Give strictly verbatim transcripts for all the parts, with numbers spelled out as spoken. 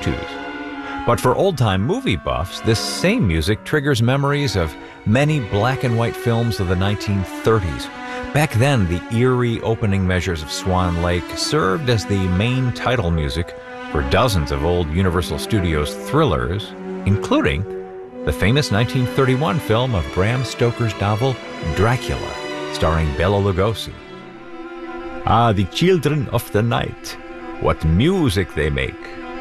twos. But for old-time movie buffs, this same music triggers memories of many black and white films of the nineteen thirties. Back then, the eerie opening measures of Swan Lake served as the main title music for dozens of old Universal Studios thrillers, including the famous nineteen thirty-one film of Bram Stoker's novel Dracula, starring Bela Lugosi. Ah, the children of the night, what music they make.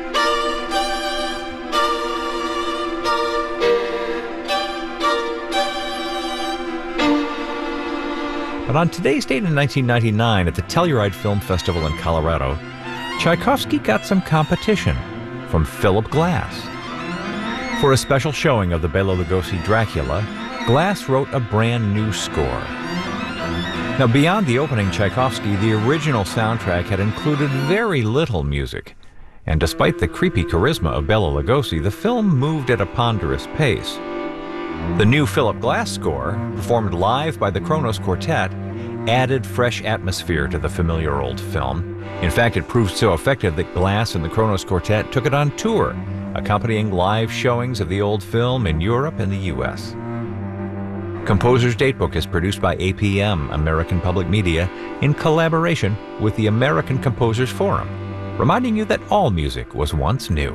But on today's date in nineteen ninety-nine at the Telluride Film Festival in Colorado, Tchaikovsky got some competition from Philip Glass. For a special showing of the Bela Lugosi Dracula, Glass wrote a brand new score. Now, beyond the opening Tchaikovsky, the original soundtrack had included very little music. And despite the creepy charisma of Bela Lugosi, the film moved at a ponderous pace. The new Philip Glass score, performed live by the Kronos Quartet, added fresh atmosphere to the familiar old film. In fact, it proved so effective that Glass and the Kronos Quartet took it on tour, accompanying live showings of the old film in Europe and the U S Composer's Datebook is produced by A P M, American Public Media, in collaboration with the American Composers Forum, reminding you that all music was once new.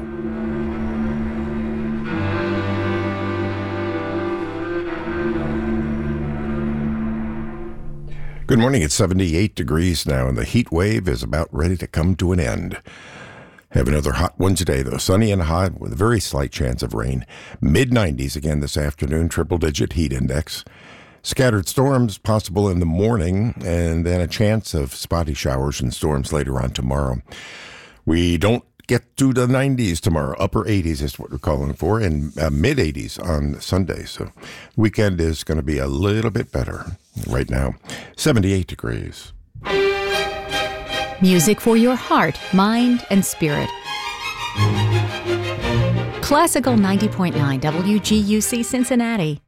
Good morning. It's seventy-eight degrees now, and the heat wave is about ready to come to an end. Have another hot one today, though. Sunny and hot with a very slight chance of rain. mid nineties again this afternoon, triple-digit heat index. Scattered storms possible in the morning, and then a chance of spotty showers and storms later on tomorrow. We don't get to the nineties tomorrow. Upper eighties is what we're calling for, and uh, mid eighties on Sunday. So weekend is going to be a little bit better right now. seventy-eight degrees. Music for your heart, mind, and spirit. Classical ninety point nine W G U C Cincinnati.